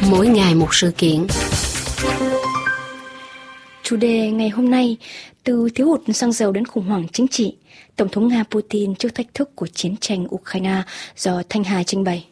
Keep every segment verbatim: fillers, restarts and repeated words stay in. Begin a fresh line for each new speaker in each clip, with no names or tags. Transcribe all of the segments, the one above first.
Mỗi ngày một sự kiện.
Chủ đề ngày hôm nay, từ thiếu hụt xăng dầu đến khủng hoảng chính trị, Tổng thống Nga Putin trước thách thức của chiến tranh Ukraine, do Thanh Hà trình bày.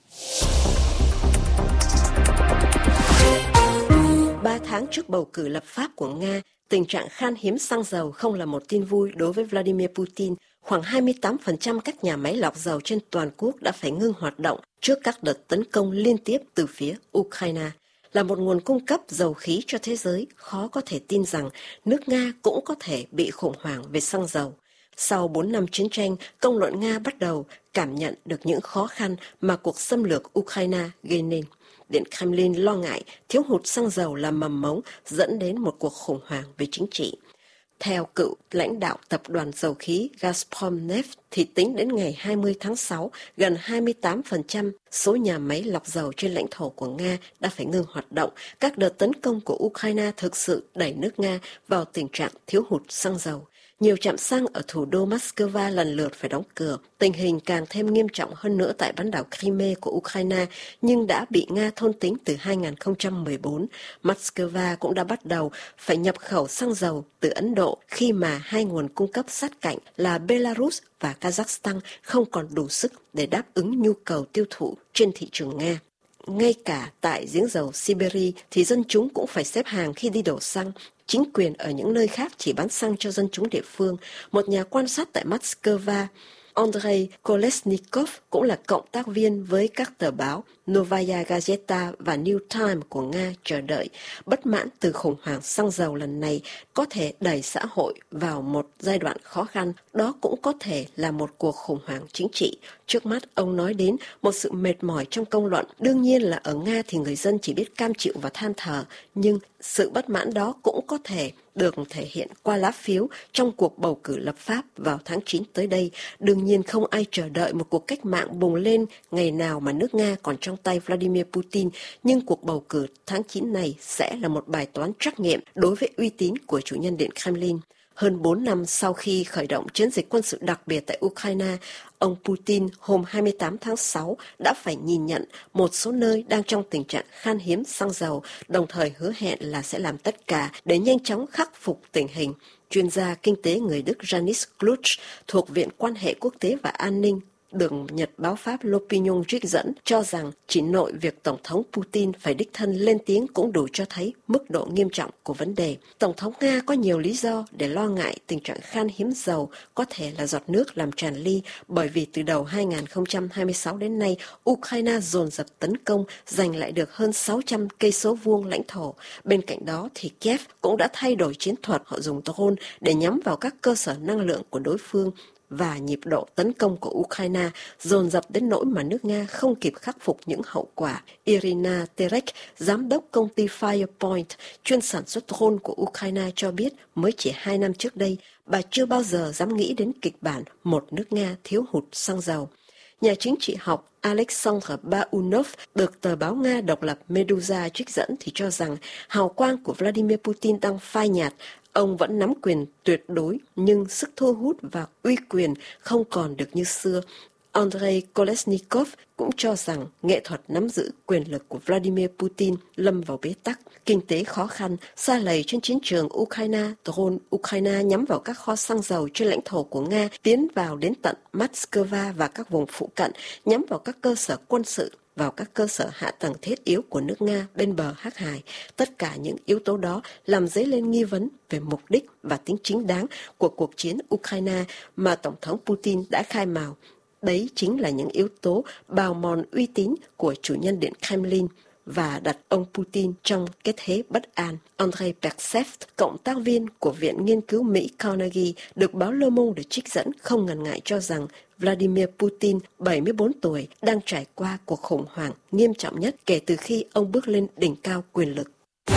Ba tháng trước bầu cử lập pháp của Nga, tình trạng khan hiếm xăng dầu không là một tin vui đối với Vladimir Putin. Khoảng hai mươi tám phần trăm các nhà máy lọc dầu trên toàn quốc đã phải ngưng hoạt động trước các đợt tấn công liên tiếp từ phía Ukraine. Là một nguồn cung cấp dầu khí cho thế giới, khó có thể tin rằng nước Nga cũng có thể bị khủng hoảng về xăng dầu. Sau bốn năm chiến tranh, công luận Nga bắt đầu cảm nhận được những khó khăn mà cuộc xâm lược Ukraine gây nên. Điện Kremlin lo ngại thiếu hụt xăng dầu là mầm mống dẫn đến một cuộc khủng hoảng về chính trị. Theo cựu lãnh đạo tập đoàn dầu khí Gazprom Neft thì tính đến ngày hai mươi tháng sáu, gần hai mươi tám phần trăm số nhà máy lọc dầu trên lãnh thổ của Nga đã phải ngừng hoạt động. Các đợt tấn công của Ukraine thực sự đẩy nước Nga vào tình trạng thiếu hụt xăng dầu. Nhiều trạm xăng ở thủ đô Moscow lần lượt phải đóng cửa. Tình hình càng thêm nghiêm trọng hơn nữa tại bán đảo Crimea của Ukraine, nhưng đã bị Nga thôn tính từ hai nghìn không trăm mười bốn. Moscow cũng đã bắt đầu phải nhập khẩu xăng dầu từ Ấn Độ khi mà hai nguồn cung cấp sát cạnh là Belarus và Kazakhstan không còn đủ sức để đáp ứng nhu cầu tiêu thụ trên thị trường Nga. Ngay cả tại giếng dầu Siberia thì dân chúng cũng phải xếp hàng khi đi đổ xăng. Chính quyền ở những nơi khác chỉ bán xăng cho dân chúng địa phương. Một nhà quan sát tại Moscow, Andrei Kolesnikov, cũng là cộng tác viên với các tờ báo Novaya Gazeta và New Times của Nga, chờ đợi bất mãn từ khủng hoảng xăng dầu lần này có thể đẩy xã hội vào một giai đoạn khó khăn. Đó cũng có thể là một cuộc khủng hoảng chính trị. Trước mắt, ông nói đến một sự mệt mỏi trong công luận. Đương nhiên là ở Nga thì người dân chỉ biết cam chịu và than thở, nhưng sự bất mãn đó cũng có thể được thể hiện qua lá phiếu trong cuộc bầu cử lập pháp vào tháng chín tới đây. Đương nhiên không ai chờ đợi một cuộc cách mạng bùng lên ngày nào mà nước Nga còn trong tay Vladimir Putin, nhưng cuộc bầu cử tháng chín này sẽ là một bài toán trắc nghiệm đối với uy tín của chủ nhân Điện Kremlin. Hơn bốn năm sau khi khởi động chiến dịch quân sự đặc biệt tại Ukraine, ông Putin hôm hai mươi tám tháng sáu đã phải nhìn nhận một số nơi đang trong tình trạng khan hiếm xăng dầu, đồng thời hứa hẹn là sẽ làm tất cả để nhanh chóng khắc phục tình hình. Chuyên gia kinh tế người Đức Janis Kluge thuộc Viện Quan hệ Quốc tế và An ninh được Nhật báo Pháp L'Opinion trích dẫn cho rằng chỉ nội việc Tổng thống Putin phải đích thân lên tiếng cũng đủ cho thấy mức độ nghiêm trọng của vấn đề. Tổng thống Nga có nhiều lý do để lo ngại tình trạng khan hiếm dầu có thể là giọt nước làm tràn ly, bởi vì từ đầu hai nghìn không trăm hai mươi sáu đến nay, Ukraine dồn dập tấn công, giành lại được hơn sáu trăm cây số vuông lãnh thổ. Bên cạnh đó thì Kiev cũng đã thay đổi chiến thuật, họ dùng drone để nhắm vào các cơ sở năng lượng của đối phương, và nhịp độ tấn công của Ukraine dồn dập đến nỗi mà nước Nga không kịp khắc phục những hậu quả. Irina Terek, giám đốc công ty Firepoint, chuyên sản xuất drone của Ukraine cho biết mới chỉ hai năm trước đây, bà chưa bao giờ dám nghĩ đến kịch bản một nước Nga thiếu hụt xăng dầu. Nhà chính trị học Alexander Baunov được tờ báo Nga độc lập Meduza trích dẫn thì cho rằng hào quang của Vladimir Putin đang phai nhạt. Ông vẫn nắm quyền tuyệt đối, nhưng sức thu hút và uy quyền không còn được như xưa. Andrei Kolesnikov cũng cho rằng nghệ thuật nắm giữ quyền lực của Vladimir Putin lâm vào bế tắc. Kinh tế khó khăn, sa lầy trên chiến trường Ukraine, drone Ukraine nhắm vào các kho xăng dầu trên lãnh thổ của Nga, tiến vào đến tận Moscow và các vùng phụ cận, nhắm vào các cơ sở quân sự, vào các cơ sở hạ tầng thiết yếu của nước Nga bên bờ Hắc Hải. Tất cả những yếu tố đó làm dấy lên nghi vấn về mục đích và tính chính đáng của cuộc chiến Ukraine mà Tổng thống Putin đã khai mào. Đấy chính là những yếu tố bào mòn uy tín của chủ nhân Điện Kremlin và đặt ông Putin trong cái thế bất an. Andrei Persev, cộng tác viên của Viện Nghiên cứu Mỹ Carnegie, được báo Le Monde được trích dẫn không ngần ngại cho rằng Vladimir Putin, bảy mươi bốn tuổi, đang trải qua cuộc khủng hoảng nghiêm trọng nhất kể từ khi ông bước lên đỉnh cao quyền lực.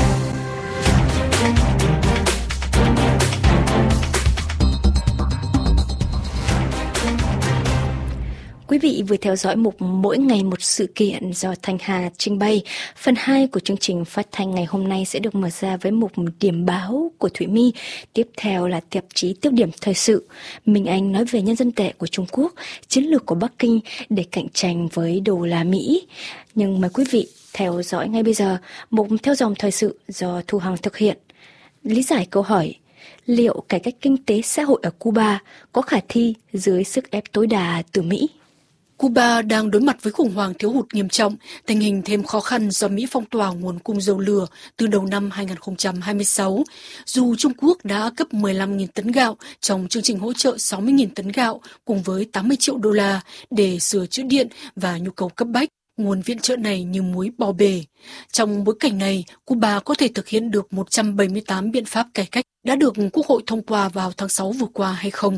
Quý vị vừa theo dõi mục Mỗi ngày một sự kiện do Thanh Hà trình bày. Phần hai của chương trình phát thanh ngày hôm nay sẽ được mở ra với mục Điểm báo của Thủy My. Tiếp theo là tạp chí Tiêu điểm thời sự. Minh Anh nói về nhân dân tệ của Trung Quốc, chiến lược của Bắc Kinh để cạnh tranh với đô la Mỹ. Nhưng mời quý vị theo dõi ngay bây giờ, mục theo dòng thời sự do Thu Hằng thực hiện. Lý giải câu hỏi, liệu cải cách kinh tế xã hội ở Cuba có khả thi dưới sức ép tối đa từ Mỹ?
Cuba đang đối mặt với khủng hoảng thiếu hụt nghiêm trọng, tình hình thêm khó khăn do Mỹ phong tỏa nguồn cung dầu lửa từ đầu năm hai không hai sáu. Dù Trung Quốc đã cấp mười lăm nghìn tấn gạo trong chương trình hỗ trợ sáu mươi nghìn tấn gạo cùng với tám mươi triệu đô la để sửa chữa điện và nhu cầu cấp bách, nguồn viện trợ này như muối bỏ bể. Trong bối cảnh này, Cuba có thể thực hiện được một trăm bảy mươi tám biện pháp cải cách đã được Quốc hội thông qua vào tháng sáu vừa qua hay không?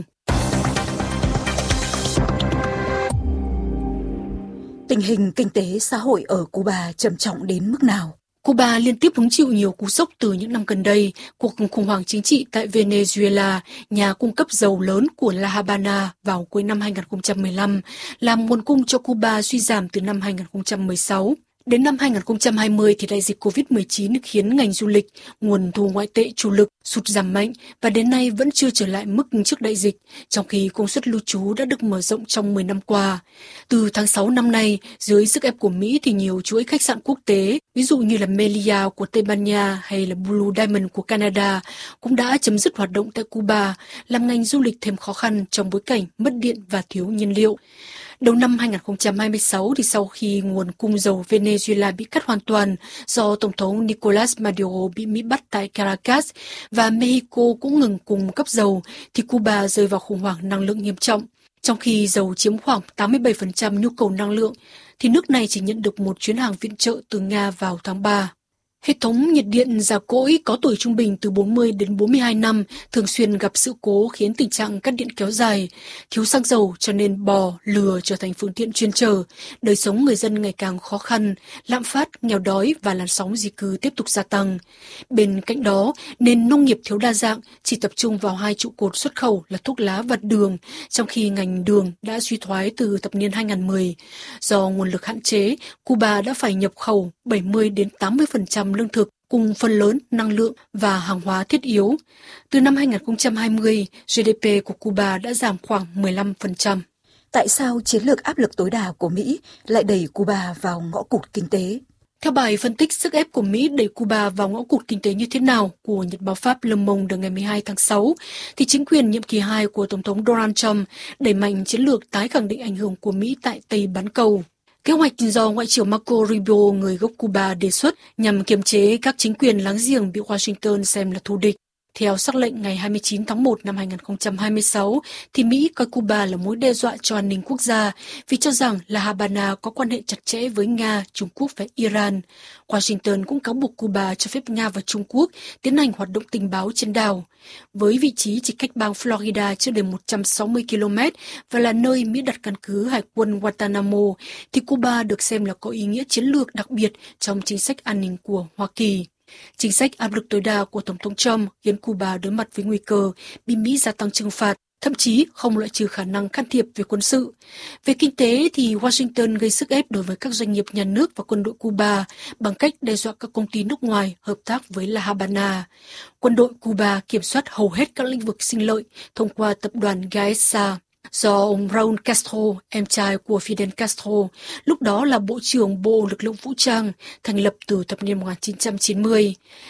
Tình hình kinh tế xã hội ở Cuba trầm trọng đến mức nào?
Cuba liên tiếp hứng chịu nhiều cú sốc từ những năm gần đây. Cuộc khủng hoảng chính trị tại Venezuela, nhà cung cấp dầu lớn của La Habana vào cuối năm hai không một lăm, làm nguồn cung cho Cuba suy giảm từ năm hai không một sáu. Đến năm hai không hai không thì đại dịch covid mười chín khiến ngành du lịch, nguồn thu ngoại tệ chủ lực sụt giảm mạnh và đến nay vẫn chưa trở lại mức trước đại dịch, trong khi công suất lưu trú đã được mở rộng trong mười năm qua. Từ tháng sáu năm nay, dưới sức ép của Mỹ thì nhiều chuỗi khách sạn quốc tế, ví dụ như là Melia của Tây Ban Nha hay là Blue Diamond của Canada, cũng đã chấm dứt hoạt động tại Cuba, làm ngành du lịch thêm khó khăn trong bối cảnh mất điện và thiếu nhiên liệu. Đầu năm hai không hai sáu thì sau khi nguồn cung dầu Venezuela bị cắt hoàn toàn do Tổng thống Nicolas Maduro bị Mỹ bắt tại Caracas và Mexico cũng ngừng cung cấp dầu thì Cuba rơi vào khủng hoảng năng lượng nghiêm trọng. Trong khi dầu chiếm khoảng tám mươi bảy phần trăm nhu cầu năng lượng thì nước này chỉ nhận được một chuyến hàng viện trợ từ Nga vào tháng ba. Hệ thống nhiệt điện già cỗi có tuổi trung bình từ bốn mươi đến bốn mươi hai năm thường xuyên gặp sự cố khiến tình trạng cắt điện kéo dài, thiếu xăng dầu cho nên bò, lừa trở thành phương tiện chuyên chở, đời sống người dân ngày càng khó khăn, lạm phát, nghèo đói và làn sóng di cư tiếp tục gia tăng. Bên cạnh đó, nền nông nghiệp thiếu đa dạng, chỉ tập trung vào hai trụ cột xuất khẩu là thuốc lá và đường, trong khi ngành đường đã suy thoái từ thập niên hai không một không. Do nguồn lực hạn chế, Cuba đã phải nhập khẩu bảy mươi đến tám mươi phần trăm lương thực cùng phần lớn năng lượng và hàng hóa thiết yếu. Từ năm hai không hai không, giê đê pê của Cuba đã giảm khoảng mười lăm phần trăm.
Tại sao chiến lược áp lực tối đa của Mỹ lại đẩy Cuba vào ngõ cụt kinh tế?
Theo bài phân tích sức ép của Mỹ đẩy Cuba vào ngõ cụt kinh tế như thế nào của Nhật báo Pháp Le Monde ngày mười hai tháng sáu, thì chính quyền nhiệm kỳ hai của Tổng thống Donald Trump đẩy mạnh chiến lược tái khẳng định ảnh hưởng của Mỹ tại Tây bán cầu. Kế hoạch do Ngoại trưởng Marco Rubio, người gốc Cuba, đề xuất nhằm kiềm chế các chính quyền láng giềng bị Washington xem là thù địch. Theo sắc lệnh ngày hai mươi chín tháng một năm hai không hai sáu, thì Mỹ coi Cuba là mối đe dọa cho an ninh quốc gia vì cho rằng La Habana có quan hệ chặt chẽ với Nga, Trung Quốc và Iran. Washington cũng cáo buộc Cuba cho phép Nga và Trung Quốc tiến hành hoạt động tình báo trên đảo. Với vị trí chỉ cách bang Florida chưa đầy một trăm sáu mươi ki lô mét và là nơi Mỹ đặt căn cứ hải quân Guantanamo, thì Cuba được xem là có ý nghĩa chiến lược đặc biệt trong chính sách an ninh của Hoa Kỳ. Chính sách áp lực tối đa của Tổng thống Trump khiến Cuba đối mặt với nguy cơ bị Mỹ gia tăng trừng phạt, thậm chí không loại trừ khả năng can thiệp về quân sự. Về kinh tế thì Washington gây sức ép đối với các doanh nghiệp nhà nước và quân đội Cuba bằng cách đe dọa các công ty nước ngoài hợp tác với La Habana. Quân đội Cuba kiểm soát hầu hết các lĩnh vực sinh lợi thông qua tập đoàn Gaesa, do ông Raúl Castro, em trai của Fidel Castro, lúc đó là Bộ trưởng Bộ Lực lượng Vũ trang, thành lập từ thập niên một nghìn chín trăm chín mươi.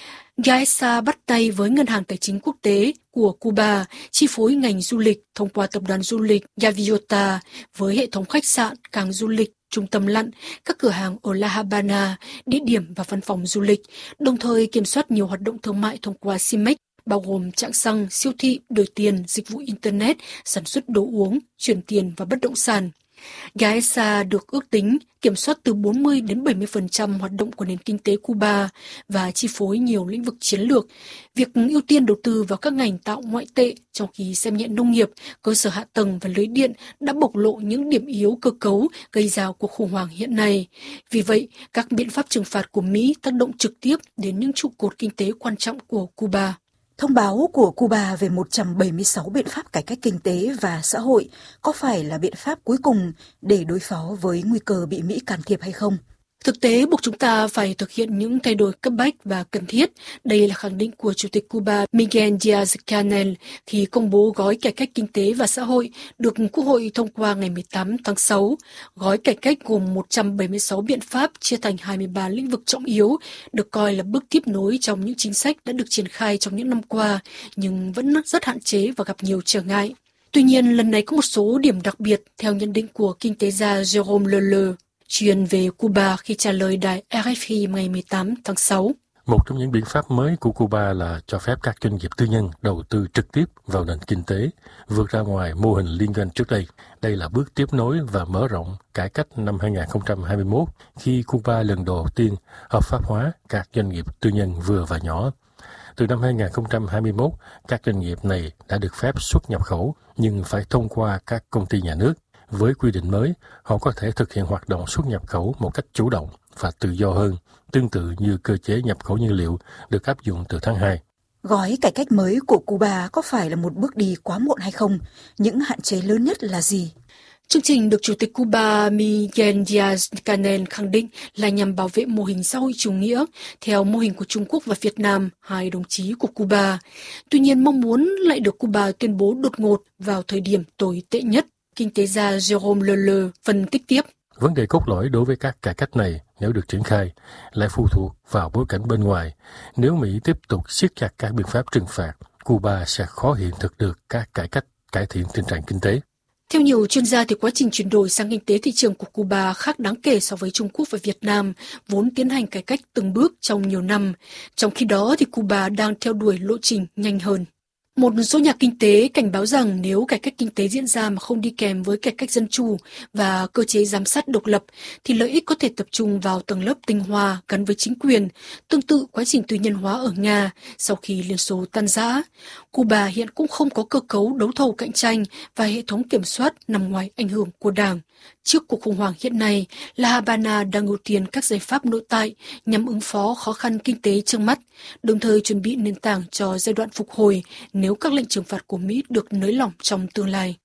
Gaesa bắt tay với Ngân hàng Tài chính Quốc tế của Cuba, chi phối ngành du lịch thông qua tập đoàn du lịch Gaviota với hệ thống khách sạn, cảng du lịch, trung tâm lặn, các cửa hàng ở La Habana, địa điểm và văn phòng du lịch, đồng thời kiểm soát nhiều hoạt động thương mại thông qua Cimex, bao gồm trạm xăng, siêu thị, đổi tiền, dịch vụ Internet, sản xuất đồ uống, chuyển tiền và bất động sản. Gaesa được ước tính kiểm soát từ bốn mươi đến bảy mươi phần trăm hoạt động của nền kinh tế Cuba và chi phối nhiều lĩnh vực chiến lược. Việc ưu tiên đầu tư vào các ngành tạo ngoại tệ trong khi xem nhẹ nông nghiệp, cơ sở hạ tầng và lưới điện đã bộc lộ những điểm yếu cơ cấu gây ra cuộc khủng hoảng hiện nay. Vì vậy, các biện pháp trừng phạt của Mỹ tác động trực tiếp đến những trụ cột kinh tế quan trọng của Cuba.
Thông báo của Cuba về một trăm bảy mươi sáu biện pháp cải cách kinh tế và xã hội có phải là biện pháp cuối cùng để đối phó với nguy cơ bị Mỹ can thiệp hay không?
Thực tế buộc chúng ta phải thực hiện những thay đổi cấp bách và cần thiết. Đây là khẳng định của Chủ tịch Cuba Miguel Díaz-Canel khi công bố gói cải cách kinh tế và xã hội được Quốc hội thông qua ngày mười tám tháng sáu. Gói cải cách gồm một trăm bảy mươi sáu biện pháp chia thành hai mươi ba lĩnh vực trọng yếu, được coi là bước tiếp nối trong những chính sách đã được triển khai trong những năm qua, nhưng vẫn rất hạn chế và gặp nhiều trở ngại. Tuy nhiên, lần này có một số điểm đặc biệt theo nhận định của kinh tế gia Jérôme Leleu, truyền về Cuba khi trả lời đài R F I ngày mười tám tháng sáu.
Một trong những biện pháp mới của Cuba là cho phép các doanh nghiệp tư nhân đầu tư trực tiếp vào nền kinh tế, vượt ra ngoài mô hình liên doanh trước đây. Đây là bước tiếp nối và mở rộng cải cách năm hai không hai mốt, khi Cuba lần đầu tiên hợp pháp hóa các doanh nghiệp tư nhân vừa và nhỏ. Từ năm hai không hai mốt, các doanh nghiệp này đã được phép xuất nhập khẩu, nhưng phải thông qua các công ty nhà nước. Với quy định mới, họ có thể thực hiện hoạt động xuất nhập khẩu một cách chủ động và tự do hơn, tương tự như cơ chế nhập khẩu nhiên liệu được áp dụng từ tháng hai.
Gói cải cách mới của Cuba có phải là một bước đi quá muộn hay không? Những hạn chế lớn nhất là gì?
Chương trình được Chủ tịch Cuba Miguel Díaz-Canel khẳng định là nhằm bảo vệ mô hình xã hội chủ nghĩa theo mô hình của Trung Quốc và Việt Nam, hai đồng chí của Cuba. Tuy nhiên, mong muốn lại được Cuba tuyên bố đột ngột vào thời điểm tồi tệ nhất. Kinh tế gia Jérôme Leleu phân tích tiếp.
Vấn đề cốt lõi đối với các cải cách này, nếu được triển khai, lại phụ thuộc vào bối cảnh bên ngoài. Nếu Mỹ tiếp tục siết chặt các biện pháp trừng phạt, Cuba sẽ khó hiện thực được các cải cách cải thiện tình trạng kinh tế.
Theo nhiều chuyên gia, thì quá trình chuyển đổi sang kinh tế thị trường của Cuba khác đáng kể so với Trung Quốc và Việt Nam, vốn tiến hành cải cách từng bước trong nhiều năm. Trong khi đó, thì Cuba đang theo đuổi lộ trình nhanh hơn. Một số nhà kinh tế cảnh báo rằng nếu cải cách kinh tế diễn ra mà không đi kèm với cải cách dân chủ và cơ chế giám sát độc lập, thì lợi ích có thể tập trung vào tầng lớp tinh hoa gắn với chính quyền, tương tự quá trình tư nhân hóa ở Nga sau khi Liên Xô tan rã. Cuba hiện cũng không có cơ cấu đấu thầu cạnh tranh và hệ thống kiểm soát nằm ngoài ảnh hưởng của Đảng. Trước cuộc khủng hoảng hiện nay, La Habana đang ưu tiên các giải pháp nội tại nhằm ứng phó khó khăn kinh tế trước mắt, đồng thời chuẩn bị nền tảng cho giai đoạn phục hồi nếu các lệnh trừng phạt của Mỹ được nới lỏng trong tương lai.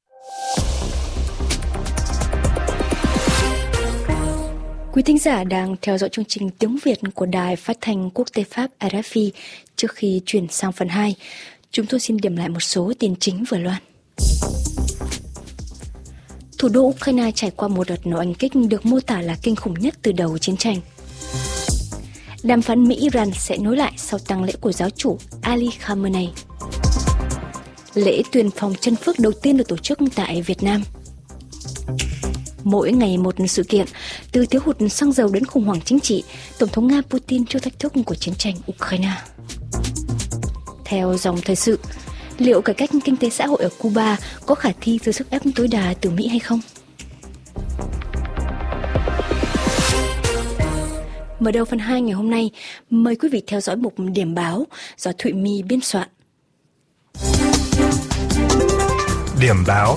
Quý thính giả đang theo dõi chương trình tiếng Việt của Đài Phát thanh Quốc tế Pháp R F I. Trước khi chuyển sang phần hai, chúng tôi xin điểm lại một số tin chính vừa loan. Thủ đô Ukraine trải qua một đợt nổ oanh kích được mô tả là kinh khủng nhất từ đầu chiến tranh. Đàm phán Mỹ-Iran sẽ nối lại sau tang lễ của giáo chủ Ali Khamenei. Lễ tuyên phong chân phước đầu tiên được tổ chức tại Việt Nam. Mỗi ngày một sự kiện, từ thiếu hụt xăng dầu đến khủng hoảng chính trị, Tổng thống Nga Putin trước thách thức của chiến tranh Ukraine. Theo dòng thời sự, liệu cải cách kinh tế xã hội ở Cuba có khả thi dưới sức ép tối đa từ Mỹ hay không? Mở đầu phần hai ngày hôm nay, mời quý vị theo dõi mục điểm báo do Thụy My biên soạn.
Điểm báo.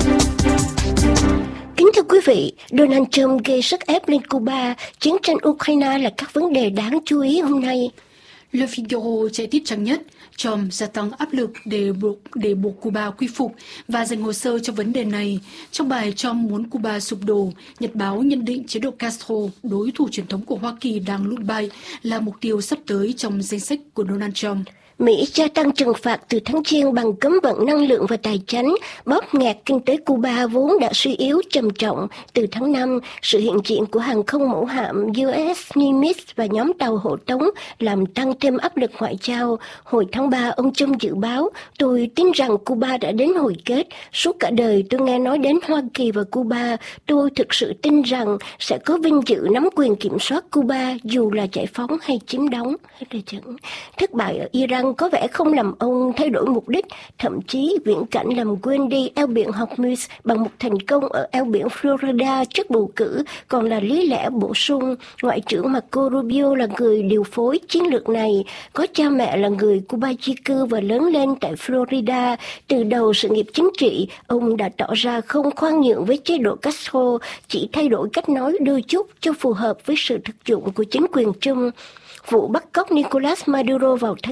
Kính thưa quý vị, Donald Trump gây sức ép lên Cuba, chiến tranh Ukraine là các vấn đề đáng chú ý hôm nay.
Le Figaro chạy tiếp trang nhất, Trump gia tăng áp lực để buộc, để buộc Cuba quy phục và dành hồ sơ cho vấn đề này. Trong bài Trump muốn Cuba sụp đổ, Nhật báo nhận định chế độ Castro, đối thủ truyền thống của Hoa Kỳ đang lụi bại, là mục tiêu sắp tới trong danh sách của Donald Trump.
Mỹ gia tăng trừng phạt từ tháng Giêng bằng cấm vận năng lượng và tài chánh, bóp nghẹt kinh tế Cuba vốn đã suy yếu trầm trọng. Từ tháng năm, sự hiện diện của hàng không mẫu hạm U S Nimitz và nhóm tàu hộ tống làm tăng thêm áp lực ngoại giao. Hồi tháng ba, ông Trump dự báo, tôi tin rằng Cuba đã đến hồi kết. Suốt cả đời tôi nghe nói đến Hoa Kỳ và Cuba, tôi thực sự tin rằng sẽ có vinh dự nắm quyền kiểm soát Cuba dù là giải phóng hay chiếm đóng. Thất bại ở Iran có vẻ không làm ông thay đổi mục đích, thậm chí viễn cảnh làm quên đi eo biển Hormuz bằng một thành công ở eo biển Florida trước bầu cử còn là lý lẽ bổ sung. Ngoại trưởng Marco Rubio là người điều phối chiến lược này, có cha mẹ là người Cuba di cư và lớn lên tại Florida. Từ đầu sự nghiệp chính trị, ông đã tỏ ra không khoan nhượng với chế độ Castro, chỉ thay đổi cách nói đôi chút cho phù hợp với sự thực dụng của chính quyền chung. Vụ bắt cóc Nicolas Maduro vào tháng Giêng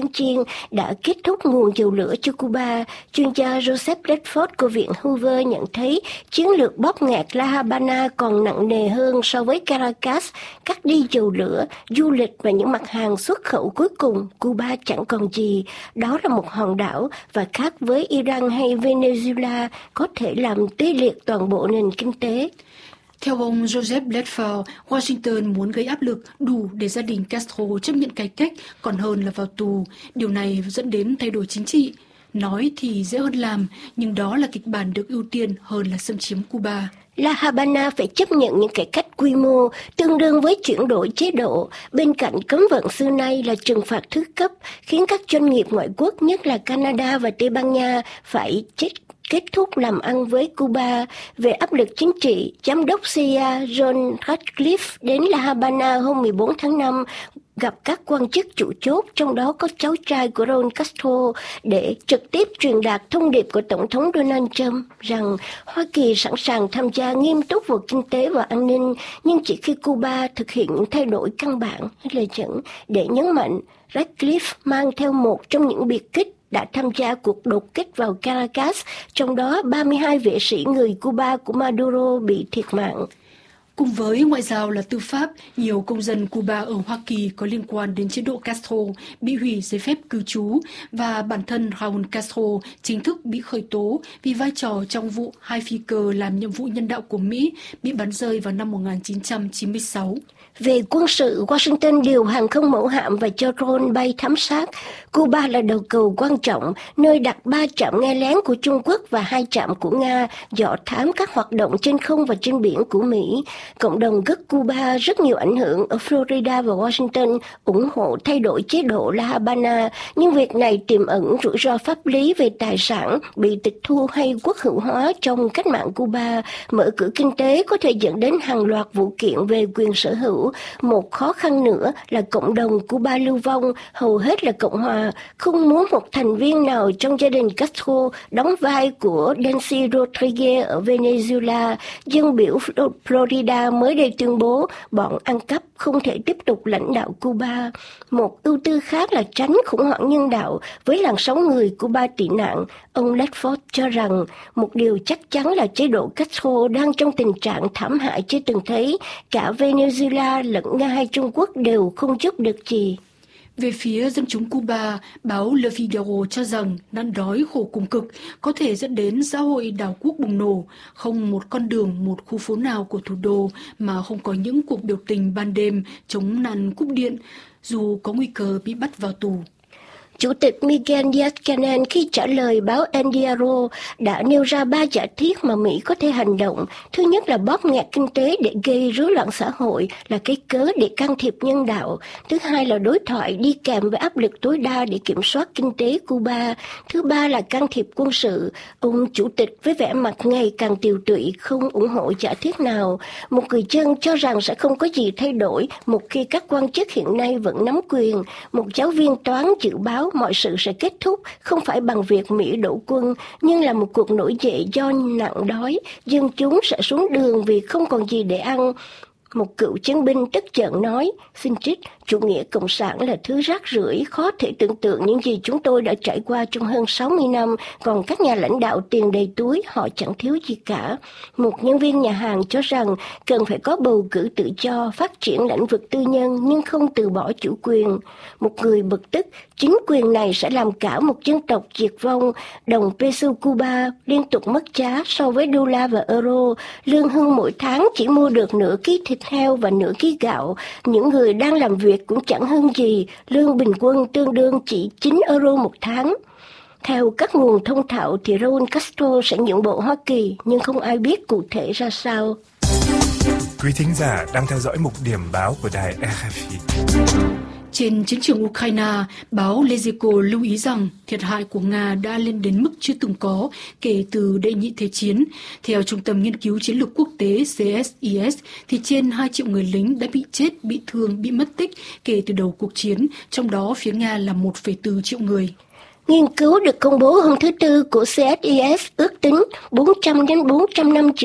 đã kết thúc nguồn dầu lửa cho Cuba. Chuyên gia Joseph Redford của Viện Hoover nhận thấy chiến lược bóp nghẹt La Habana còn nặng nề hơn so với Caracas, cắt đi dầu lửa, du lịch và những mặt hàng xuất khẩu cuối cùng. Cuba chẳng còn gì. Đó là một hòn đảo và khác với Iran hay Venezuela có thể làm tê liệt toàn bộ nền kinh tế.
Theo ông Joseph Redford, Washington muốn gây áp lực đủ để gia đình Castro chấp nhận cải cách còn hơn là vào tù. Điều này dẫn đến thay đổi chính trị. Nói thì dễ hơn làm, nhưng đó là kịch bản được ưu tiên hơn là xâm chiếm Cuba.
La Habana phải chấp nhận những cải cách quy mô tương đương với chuyển đổi chế độ, bên cạnh cấm vận xưa nay là trừng phạt thứ cấp, khiến các doanh nghiệp ngoại quốc, nhất là Canada và Tây Ban Nha, phải chết kết thúc làm ăn với Cuba. Về áp lực chính trị, Giám đốc xê i a John Ratcliffe đến La Habana hôm mười bốn tháng năm gặp các quan chức chủ chốt, trong đó có cháu trai của Raúl Castro, để trực tiếp truyền đạt thông điệp của Tổng thống Donald Trump rằng Hoa Kỳ sẵn sàng tham gia nghiêm túc vào kinh tế và an ninh, nhưng chỉ khi Cuba thực hiện những thay đổi căn bản. Lời dẫn để nhấn mạnh, Ratcliffe mang theo một trong những biệt kích đã tham gia cuộc đột kích vào Caracas, trong đó ba mươi hai vệ sĩ người Cuba của Maduro bị thiệt mạng.
Cùng với ngoại giao là tư pháp, nhiều công dân Cuba ở Hoa Kỳ có liên quan đến chế độ Castro bị hủy giấy phép cư trú và bản thân Raúl Castro chính thức bị khởi tố vì vai trò trong vụ hai phi cơ làm nhiệm vụ nhân đạo của Mỹ bị bắn rơi vào năm một nghìn chín trăm chín mươi sáu.
Về quân sự, Washington điều hàng không mẫu hạm và cho drone bay thám sát. Cuba là đầu cầu quan trọng, nơi đặt ba trạm nghe lén của Trung Quốc và hai trạm của Nga, dò thám các hoạt động trên không và trên biển của Mỹ. Cộng đồng gốc Cuba rất nhiều ảnh hưởng ở Florida và Washington ủng hộ thay đổi chế độ La Habana, nhưng việc này tiềm ẩn rủi ro pháp lý về tài sản bị tịch thu hay quốc hữu hóa trong cách mạng Cuba. Mở cửa kinh tế có thể dẫn đến hàng loạt vụ kiện về quyền sở hữu. Một khó khăn nữa là cộng đồng Cuba lưu vong, hầu hết là Cộng hòa, không muốn một thành viên nào trong gia đình Castro đóng vai của Delcy Rodriguez ở Venezuela. Dân biểu Florida mới đây tuyên bố bọn ăn cắp không thể tiếp tục lãnh đạo Cuba. Một ưu tư khác là tránh khủng hoảng nhân đạo với làn sóng người Cuba tị nạn. Ông Ledford cho rằng một điều chắc chắn là chế độ Castro đang trong tình trạng thảm hại chưa từng thấy. Cả Venezuela lẫn Nga hay Trung Quốc đều không giúp được gì.
Về phía dân chúng Cuba, báo Le Figaro cho rằng nạn đói khổ cùng cực có thể dẫn đến xã hội đảo quốc bùng nổ, không một con đường, một khu phố nào của thủ đô mà không có những cuộc biểu tình ban đêm chống nạn cúp điện, dù có nguy cơ bị bắt vào tù.
Chủ tịch Miguel Díaz-Canel khi trả lời báo El Diario đã nêu ra ba giả thiết mà Mỹ có thể hành động. Thứ nhất là bóp nghẹt kinh tế để gây rối loạn xã hội, là cái cớ để can thiệp nhân đạo. Thứ hai là đối thoại đi kèm với áp lực tối đa để kiểm soát kinh tế Cuba. Thứ ba là can thiệp quân sự. Ông chủ tịch với vẻ mặt ngày càng tiều tụy không ủng hộ giả thiết nào. Một người dân cho rằng sẽ không có gì thay đổi một khi các quan chức hiện nay vẫn nắm quyền. Một giáo viên toán dự báo mọi sự sẽ kết thúc không phải bằng việc Mỹ đổ quân, nhưng là một cuộc nổi dậy do nạn đói, dân chúng sẽ xuống đường vì không còn gì để ăn. Một cựu chiến binh tức giận nói, xin trích, chủ nghĩa cộng sản là thứ rác rưởi, khó thể tưởng tượng những gì chúng tôi đã trải qua trong hơn sáu mươi năm, còn các nhà lãnh đạo tiền đầy túi, họ chẳng thiếu gì cả. Một nhân viên nhà hàng cho rằng cần phải có bầu cử tự do, phát triển lĩnh vực tư nhân nhưng không từ bỏ chủ quyền. Một người bực tức, chính quyền này sẽ làm cả một dân tộc diệt vong. Đồng peso Cuba liên tục mất giá so với đô la và euro, lương hưu mỗi tháng chỉ mua được nửa ký thịt heo và nửa ký gạo. Những người đang làm việc cũng chẳng hơn gì, lương bình quân tương đương chỉ chín euro một tháng. Theo các nguồn thông thạo thì Raúl Castro sẽ nhượng bộ Hoa Kỳ, nhưng không ai biết cụ thể ra sao.
Quý thính giả đang theo dõi mục điểm báo của đài rờ ép i.
Trên chiến trường Ukraine, báo Leziko lưu ý rằng thiệt hại của Nga đã lên đến mức chưa từng có kể từ đệ nhị thế chiến. Theo Trung tâm Nghiên cứu Chiến lược Quốc tế xê ét i ét, thì trên hai triệu người lính đã bị chết, bị thương, bị mất tích kể từ đầu cuộc chiến, trong đó phía Nga là một phẩy bốn triệu người.
Nghiên cứu được công bố hôm thứ Tư của xê ét i ét ước tính bốn trăm đến bốn trăm năm triệu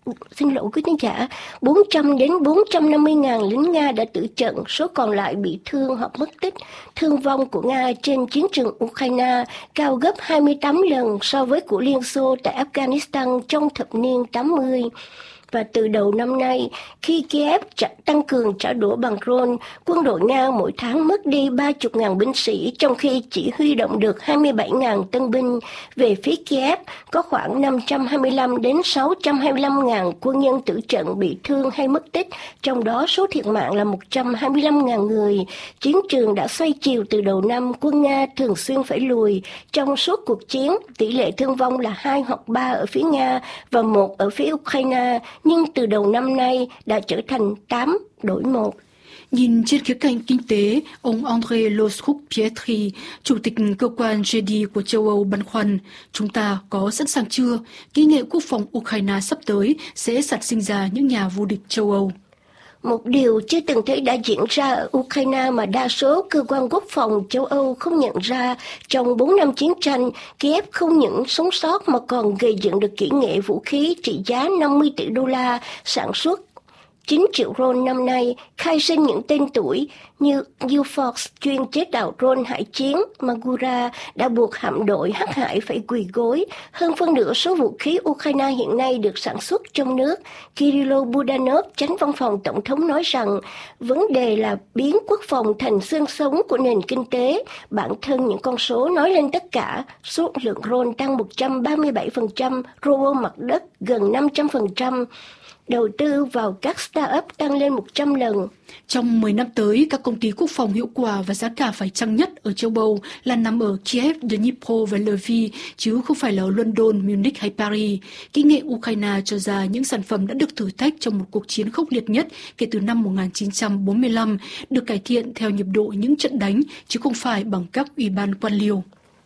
xin lỗi quý khán giả, bốn trăm đến bốn trăm năm mươi ngàn lính Nga đã tử trận, số còn lại bị thương hoặc mất tích. Thương vong của Nga trên chiến trường Ukraine cao gấp hai mươi tám lần so với của Liên Xô tại Afghanistan trong thập niên tám mươi. Và từ đầu năm nay, khi Kiev tăng cường trả đũa bằng drone, quân đội Nga mỗi tháng mất đi ba mươi nghìn binh sĩ, trong khi chỉ huy động được hai mươi bảy nghìn tân binh. Về phía Kiev, có khoảng năm trăm hai mươi lăm đến sáu trăm hai mươi lăm nghìn quân nhân tử trận bị thương hay mất tích, trong đó số thiệt mạng là một trăm hai mươi lăm nghìn người. Chiến trường đã xoay chiều từ đầu năm, quân Nga thường xuyên phải lùi. Trong suốt cuộc chiến, tỷ lệ thương vong là hai hoặc ba ở phía Nga và một ở phía Ukraine, nhưng từ đầu năm nay đã trở thành tám đổi một.
Nhìn trên khía cạnh kinh tế, ông André Loschuk-Pietri, chủ tịch cơ quan giê đê của châu Âu băn khoăn, chúng ta có sẵn sàng chưa? Kỹ nghệ quốc phòng Ukraine sắp tới sẽ sản sinh ra những nhà vô địch châu Âu.
Một điều chưa từng thấy đã diễn ra ở Ukraine mà đa số cơ quan quốc phòng châu Âu không nhận ra. Trong bốn năm chiến tranh, Kiev không những sống sót mà còn gây dựng được kỹ nghệ vũ khí trị giá năm mươi tỷ đô la, sản xuất chín triệu drone năm nay, khai sinh những tên tuổi như U-Fox chuyên chế tạo drone hải chiến, Magura đã buộc hạm đội hắc hải phải quỳ gối. Hơn phân nửa số vũ khí Ukraine hiện nay được sản xuất trong nước. Kirilo Budanov, chánh văn phòng tổng thống nói rằng, vấn đề là biến quốc phòng thành xương sống của nền kinh tế. Bản thân những con số nói lên tất cả. Số lượng drone tăng một trăm ba mươi bảy phần trăm, robot mặt đất gần năm trăm phần trăm. Đầu tư vào các start-up tăng lên một trăm lần.
Trong mười năm tới, các công ty quốc phòng hiệu quả và giá cả phải chăng nhất ở châu Âu là nằm ở Kiev, Dnipro và Lviv, chứ không phải là ở London, Munich hay Paris. Kỹ nghệ Ukraine cho ra những sản phẩm đã được thử thách trong một cuộc chiến khốc liệt nhất kể từ năm một nghìn chín trăm bốn mươi lăm, được cải thiện theo nhịp độ những trận đánh, chứ không phải bằng các ủy ban quan liêu.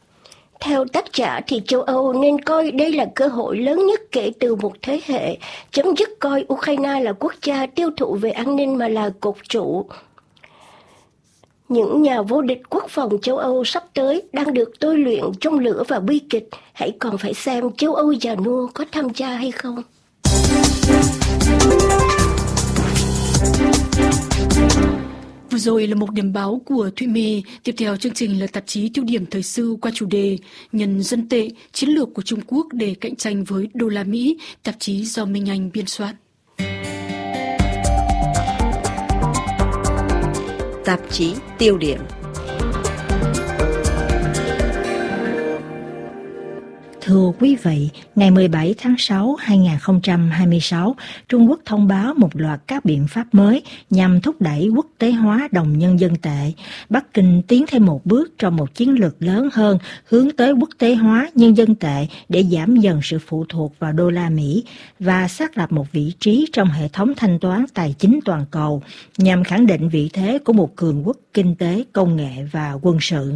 Theo tác giả thì châu Âu nên coi đây là cơ hội lớn nhất kể từ một thế hệ, chấm dứt coi Ukraine là quốc gia tiêu thụ về an ninh mà là cột trụ. Những nhà vô địch quốc phòng châu Âu sắp tới đang được tôi luyện trong lửa và bi kịch. Hãy còn phải xem châu Âu già nua có tham gia hay không.
Vừa rồi là một điểm báo của Thụy My. Tiếp theo chương trình là tạp chí Tiêu điểm thời sự qua chủ đề Nhân dân tệ, chiến lược của Trung Quốc để cạnh tranh với đô la Mỹ, tạp chí do Minh Anh biên soạn.
Tạp chí Tiêu điểm.
Thưa quý vị, ngày mười bảy tháng sáu năm hai nghìn không trăm hai mươi sáu, Trung Quốc thông báo một loạt các biện pháp mới nhằm thúc đẩy quốc tế hóa đồng nhân dân tệ. Bắc Kinh tiến thêm một bước trong một chiến lược lớn hơn hướng tới quốc tế hóa nhân dân tệ để giảm dần sự phụ thuộc vào đô la Mỹ và xác lập một vị trí trong hệ thống thanh toán tài chính toàn cầu nhằm khẳng định vị thế của một cường quốc kinh tế, công nghệ và quân sự.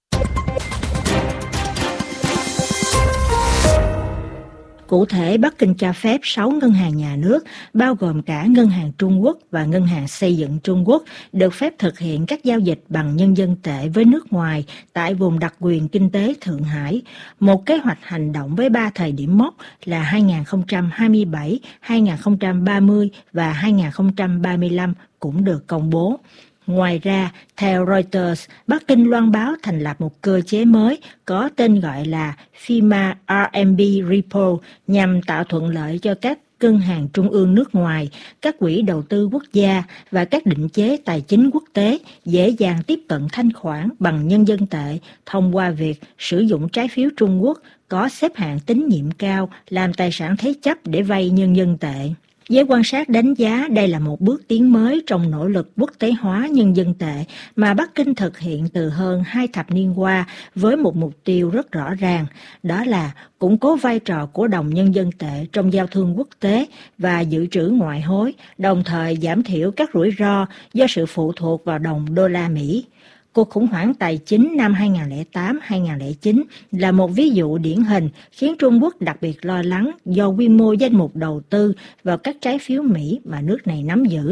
Cụ thể, Bắc Kinh cho phép sáu ngân hàng nhà nước, bao gồm cả Ngân hàng Trung Quốc và Ngân hàng Xây dựng Trung Quốc, được phép thực hiện các giao dịch bằng nhân dân tệ với nước ngoài tại vùng đặc quyền kinh tế Thượng Hải. Một kế hoạch hành động với ba thời điểm mốc là hai nghìn không trăm hai mươi bảy, hai nghìn không trăm ba mươi và hai nghìn không trăm ba mươi lăm cũng được công bố. Ngoài ra, theo Reuters, Bắc Kinh loan báo thành lập một cơ chế mới có tên gọi là FIMA R M B Repo nhằm tạo thuận lợi cho các ngân hàng trung ương nước ngoài, các quỹ đầu tư quốc gia và các định chế tài chính quốc tế dễ dàng tiếp cận thanh khoản bằng nhân dân tệ thông qua việc sử dụng trái phiếu Trung Quốc có xếp hạng tín nhiệm cao làm tài sản thế chấp để vay nhân dân tệ. Giới quan sát đánh giá đây là một bước tiến mới trong nỗ lực quốc tế hóa nhân dân tệ mà Bắc Kinh thực hiện từ hơn hai thập niên qua với một mục tiêu rất rõ ràng, đó là củng cố vai trò của đồng nhân dân tệ trong giao thương quốc tế và dự trữ ngoại hối, đồng thời giảm thiểu các rủi ro do sự phụ thuộc vào đồng đô la Mỹ. Cuộc khủng hoảng tài chính năm hai nghìn không trăm lẻ tám đến hai nghìn không trăm lẻ chín là một ví dụ điển hình khiến Trung Quốc đặc biệt lo lắng do quy mô danh mục đầu tư vào các trái phiếu Mỹ mà nước này nắm giữ.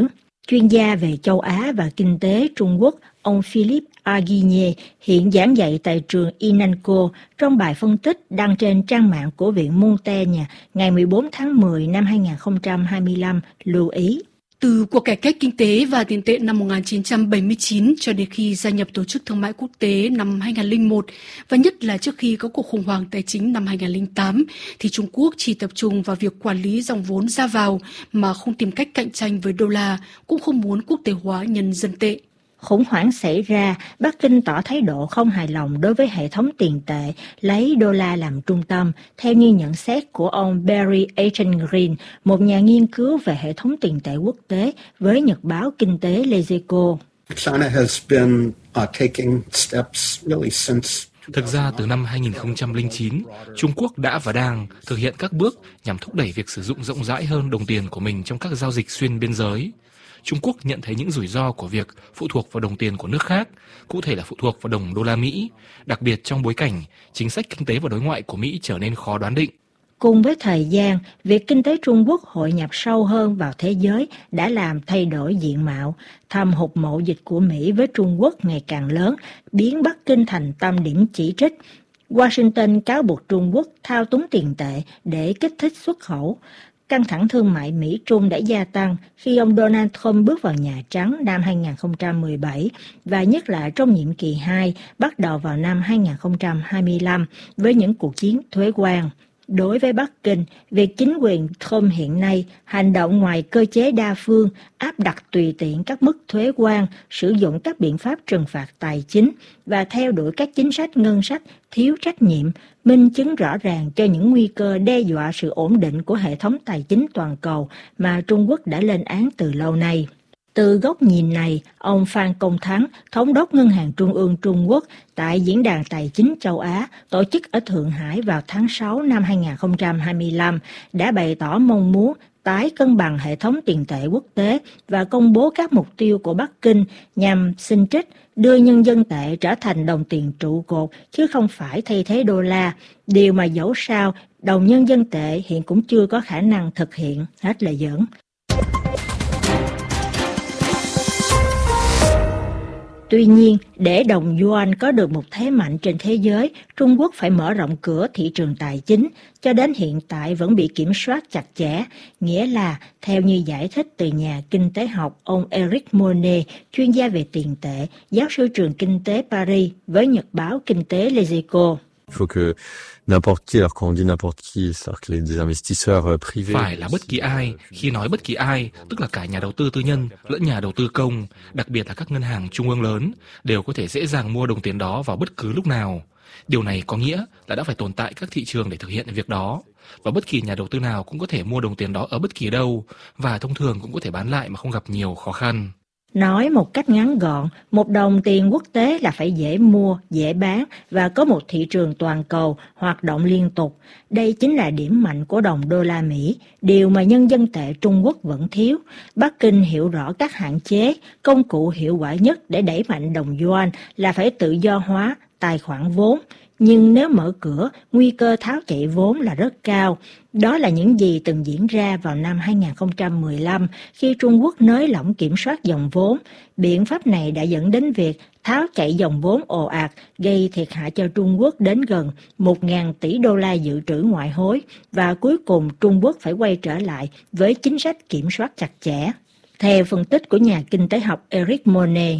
Chuyên gia về châu Á và kinh tế Trung Quốc, ông Philippe Aguillier hiện giảng dạy tại trường INANCO trong bài phân tích đăng trên trang mạng của Viện Montaigne ngày mười bốn tháng mười năm hai nghìn không trăm hai mươi lăm lưu ý.
Từ cuộc cải cách kinh tế và tiền tệ năm một nghìn chín trăm bảy mươi chín cho đến khi gia nhập Tổ chức Thương mại Quốc tế năm hai nghìn không trăm lẻ một và nhất là trước khi có cuộc khủng hoảng tài chính năm hai nghìn không trăm lẻ tám, thì Trung Quốc chỉ tập trung vào việc quản lý dòng vốn ra vào mà không tìm cách cạnh tranh với đô la, cũng không muốn quốc tế hóa nhân dân tệ.
Khủng hoảng xảy ra, Bắc Kinh tỏ thái độ không hài lòng đối với hệ thống tiền tệ, lấy đô la làm trung tâm, theo như nhận xét của ông Barry Eichengreen, một nhà nghiên cứu về hệ thống tiền tệ quốc tế với nhật báo kinh tế Lezeco.
China has been uh, taking steps really since
Thực ra từ năm hai nghìn không trăm lẻ chín, Trung Quốc đã và đang thực hiện các bước nhằm thúc đẩy việc sử dụng rộng rãi hơn đồng tiền của mình trong các giao dịch xuyên biên giới. Trung Quốc nhận thấy những rủi ro của việc phụ thuộc vào đồng tiền của nước khác, cụ thể là phụ thuộc vào đồng đô la Mỹ, đặc biệt trong bối cảnh chính sách kinh tế và đối ngoại của Mỹ trở nên khó đoán định.
Cùng với thời gian, việc kinh tế Trung Quốc hội nhập sâu hơn vào thế giới đã làm thay đổi diện mạo. Thâm hụt mậu dịch của Mỹ với Trung Quốc ngày càng lớn, biến Bắc Kinh thành tâm điểm chỉ trích. Washington cáo buộc Trung Quốc thao túng tiền tệ để kích thích xuất khẩu. Căng thẳng thương mại Mỹ-Trung đã gia tăng khi ông Donald Trump bước vào Nhà Trắng năm hai nghìn không trăm mười bảy và nhất là trong nhiệm kỳ hai bắt đầu vào năm hai nghìn không trăm hai mươi lăm với những cuộc chiến thuế quan. Đối với Bắc Kinh, việc chính quyền Trump hiện nay hành động ngoài cơ chế đa phương, áp đặt tùy tiện các mức thuế quan, sử dụng các biện pháp trừng phạt tài chính và theo đuổi các chính sách ngân sách thiếu trách nhiệm, minh chứng rõ ràng cho những nguy cơ đe dọa sự ổn định của hệ thống tài chính toàn cầu mà Trung Quốc đã lên án từ lâu nay. Từ góc nhìn này, ông Phan Công Thắng, Thống đốc Ngân hàng Trung ương Trung Quốc tại Diễn đàn Tài chính châu Á tổ chức ở Thượng Hải vào tháng sáu năm hai nghìn không trăm hai mươi lăm, đã bày tỏ mong muốn tái cân bằng hệ thống tiền tệ quốc tế và công bố các mục tiêu của Bắc Kinh nhằm xin trích đưa nhân dân tệ trở thành đồng tiền trụ cột chứ không phải thay thế đô la, điều mà dẫu sao đồng nhân dân tệ hiện cũng chưa có khả năng thực hiện. Hết lời dẫn. Tuy nhiên, để đồng yuan có được một thế mạnh trên thế giới, Trung Quốc phải mở rộng cửa thị trường tài chính, cho đến hiện tại vẫn bị kiểm soát chặt chẽ. Nghĩa là, theo như giải thích từ nhà kinh tế học ông Eric Monet, chuyên gia về tiền tệ, giáo sư trường kinh tế Paris với nhật báo kinh tế Lezeco.
Phải là bất kỳ ai, khi nói bất kỳ ai, tức là cả nhà đầu tư tư nhân lẫn nhà đầu tư công, đặc biệt là các ngân hàng trung ương lớn, đều có thể dễ dàng mua đồng tiền đó vào bất cứ lúc nào. Điều này có nghĩa là đã phải tồn tại các thị trường để thực hiện việc đó. Và bất kỳ nhà đầu tư nào cũng có thể mua đồng tiền đó ở bất kỳ đâu, và thông thường cũng có thể bán lại mà không gặp nhiều khó khăn.
Nói một cách ngắn gọn, một đồng tiền quốc tế là phải dễ mua, dễ bán và có một thị trường toàn cầu hoạt động liên tục. Đây chính là điểm mạnh của đồng đô la Mỹ, điều mà nhân dân tệ Trung Quốc vẫn thiếu. Bắc Kinh hiểu rõ các hạn chế, công cụ hiệu quả nhất để đẩy mạnh đồng yuan là phải tự do hóa tài khoản vốn. Nhưng nếu mở cửa, nguy cơ tháo chạy vốn là rất cao. Đó là những gì từng diễn ra vào năm hai nghìn không trăm mười lăm khi Trung Quốc nới lỏng kiểm soát dòng vốn. Biện pháp này đã dẫn đến việc tháo chạy dòng vốn ồ ạt, gây thiệt hại cho Trung Quốc đến gần một nghìn tỷ đô la dự trữ ngoại hối và cuối cùng Trung Quốc phải quay trở lại với chính sách kiểm soát chặt chẽ. Theo phân tích của nhà kinh tế học Eric Monet,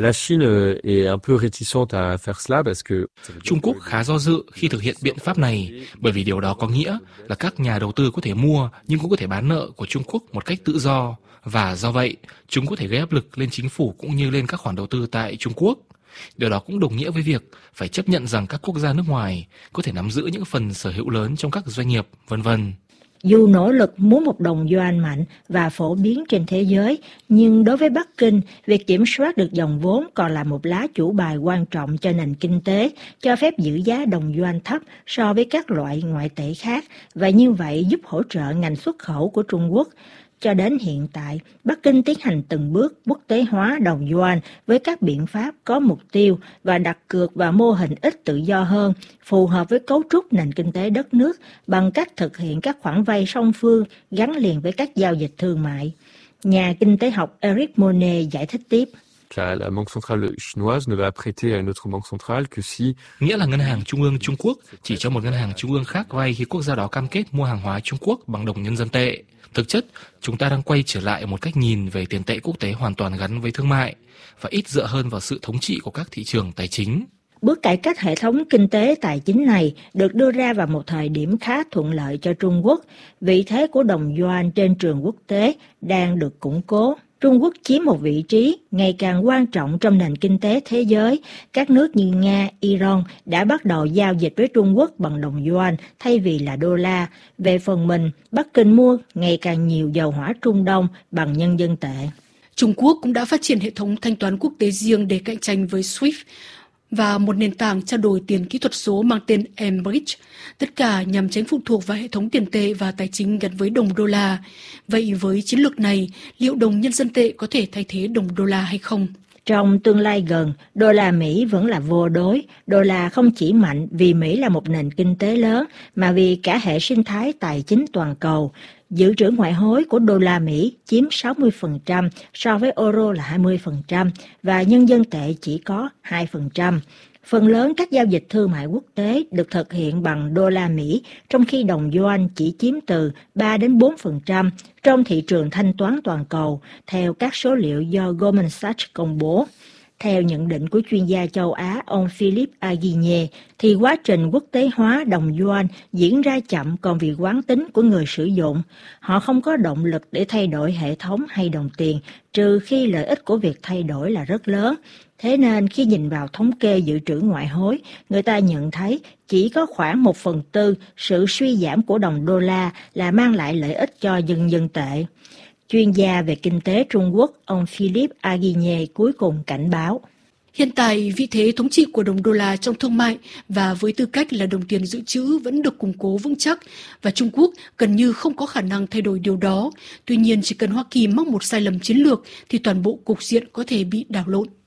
Trung Quốc khá do dự khi thực hiện biện pháp này, bởi vì điều đó có nghĩa là các nhà đầu tư có thể mua nhưng cũng có thể bán nợ của Trung Quốc một cách tự do, và do vậy, chúng có thể gây áp lực lên chính phủ cũng như lên các khoản đầu tư tại Trung Quốc. Điều đó cũng đồng nghĩa với việc phải chấp nhận rằng các quốc gia nước ngoài có thể nắm giữ những phần sở hữu lớn trong các doanh nghiệp, vân vân.
Dù nỗ lực muốn một đồng yuan mạnh và phổ biến trên thế giới, nhưng đối với Bắc Kinh, việc kiểm soát được dòng vốn còn là một lá chủ bài quan trọng cho nền kinh tế, cho phép giữ giá đồng yuan thấp so với các loại ngoại tệ khác, và như vậy giúp hỗ trợ ngành xuất khẩu của Trung Quốc. Cho đến hiện tại, Bắc Kinh tiến hành từng bước quốc tế hóa đồng yuan với các biện pháp có mục tiêu và đặt cược vào mô hình ít tự do hơn, phù hợp với cấu trúc nền kinh tế đất nước bằng cách thực hiện các khoản vay song phương gắn liền với các giao dịch thương mại. Nhà kinh tế học Eric Monet giải thích tiếp.
La, la Banque centrale chinoise ne va prêter à une autre banque centrale que si...
Nghĩa là ngân hàng trung ương Trung Quốc chỉ cho một ngân hàng trung ương khác vay khi quốc gia đó cam kết mua hàng hóa Trung Quốc bằng đồng nhân dân tệ. Thực chất, chúng ta đang quay trở lại một cách nhìn về tiền tệ quốc tế hoàn toàn gắn với thương mại và ít dựa hơn vào sự thống trị của các thị trường tài chính.
Bước cải cách hệ thống kinh tế tài chính này được đưa ra vào một thời điểm khá thuận lợi cho Trung Quốc. Vị thế của đồng yuan trên trường quốc tế đang được củng cố. Trung Quốc chiếm một vị trí ngày càng quan trọng trong nền kinh tế thế giới. Các nước như Nga, Iran đã bắt đầu giao dịch với Trung Quốc bằng đồng yuan thay vì là đô la. Về phần mình, Bắc Kinh mua ngày càng nhiều dầu hỏa Trung Đông bằng nhân dân tệ.
Trung Quốc cũng đã phát triển hệ thống thanh toán quốc tế riêng để cạnh tranh với SWIFT và một nền tảng trao đổi tiền kỹ thuật số mang tên mBridge, tất cả nhằm tránh phụ thuộc vào hệ thống tiền tệ và tài chính gắn với đồng đô la. Vậy với chiến lược này, liệu đồng nhân dân tệ có thể thay thế đồng đô la hay không?
Trong tương lai gần, đô la Mỹ vẫn là vô đối. Đô la không chỉ mạnh vì Mỹ là một nền kinh tế lớn, mà vì cả hệ sinh thái tài chính toàn cầu. Dự trữ ngoại hối của đô la Mỹ chiếm sáu mươi phần trăm, so với euro là hai mươi phần trăm, và nhân dân tệ chỉ có hai phần trăm. Phần lớn các giao dịch thương mại quốc tế được thực hiện bằng đô la Mỹ, trong khi đồng yuan chỉ chiếm từ ba đến bốn phần trăm trong thị trường thanh toán toàn cầu, theo các số liệu do Goldman Sachs công bố. Theo nhận định của chuyên gia châu Á ông Philippe Aguiñe, thì quá trình quốc tế hóa đồng yuan diễn ra chậm còn vì quán tính của người sử dụng. Họ không có động lực để thay đổi hệ thống hay đồng tiền, trừ khi lợi ích của việc thay đổi là rất lớn. Thế nên khi nhìn vào thống kê dự trữ ngoại hối, người ta nhận thấy chỉ có khoảng một phần tư sự suy giảm của đồng đô la là mang lại lợi ích cho nhân dân tệ. Chuyên gia về kinh tế Trung Quốc, ông Philippe Aguiñe cuối cùng cảnh báo.
Hiện tại, vị thế thống trị của đồng đô la trong thương mại và với tư cách là đồng tiền dự trữ vẫn được củng cố vững chắc và Trung Quốc gần như không có khả năng thay đổi điều đó. Tuy nhiên, chỉ cần Hoa Kỳ mắc một sai lầm chiến lược thì toàn bộ cục diện có thể bị đảo lộn.